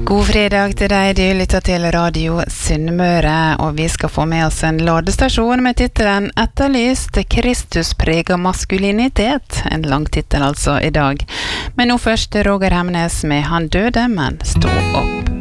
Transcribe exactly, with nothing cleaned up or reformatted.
God fredag til deg, du lytter til Radio Sunnmøre, og vi skal få med oss en ladestasjon med titelen Etterlyst Kristuspreget maskulinitet. En lang titel altså i dag. Men nå først Roger Hemnes med Han døde, men stå opp.